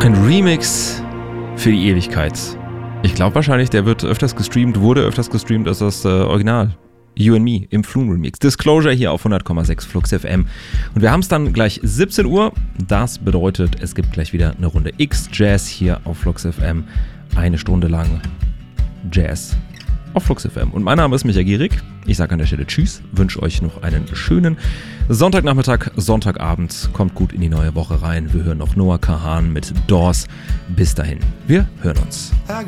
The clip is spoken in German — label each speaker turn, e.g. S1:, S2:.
S1: Ein Remix für die Ewigkeit. Ich glaube wahrscheinlich, der wurde öfters gestreamt als das Original. You and Me im Flume Remix. Disclosure hier auf 100,6 Flux FM. Und wir haben es dann gleich 17 Uhr. Das bedeutet, es gibt gleich wieder eine Runde X-Jazz hier auf Flux FM. Eine Stunde lang Jazz auf Flux FM. Und mein Name ist Michael Gierig. Ich sage an der Stelle Tschüss, wünsche euch noch einen schönen Sonntagnachmittag, Sonntagabend. Kommt gut in die neue Woche rein. Wir hören noch Noah Kahan mit Doors. Bis dahin, wir hören uns.